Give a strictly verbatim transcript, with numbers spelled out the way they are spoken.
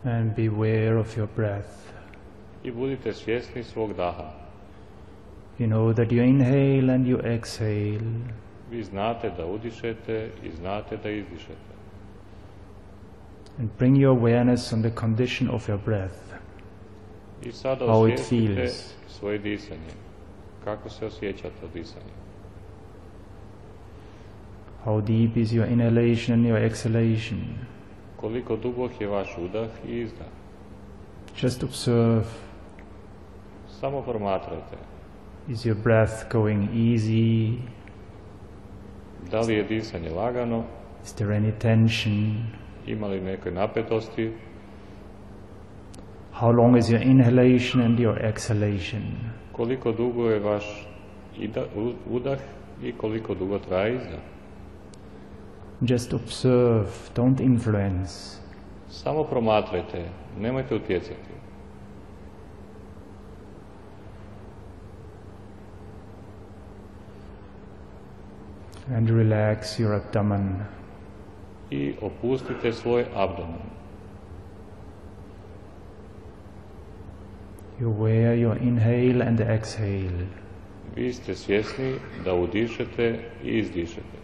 And beware of your breath. I budite svjesni svog daha. You know that you inhale and you exhale. Vi znate da udišete i znate da izdišete. And bring your awareness on the condition of your breath. I sada How it osvijestite feels. svoje disanje. Kako se osjećate od disanja? How deep is your inhalation and your exhalation? Koliko dubok je vaš udah i izdah? Just observe. Samo promatrajte. Is your breath going easy? Da li je disanje lagano? Is there any tension? Ima li neke napetosti? How long is your inhalation and your exhalation? Koliko dugo je vaš ida, udah i koliko dugo traje izdah? Just observe, don't influence. Samo promatrajte, nemojte utjecati. And relax your abdomen. I opustite svoj abdomen. You aware your inhale and exhale. Vi ste svjesni da udišete i izdišete.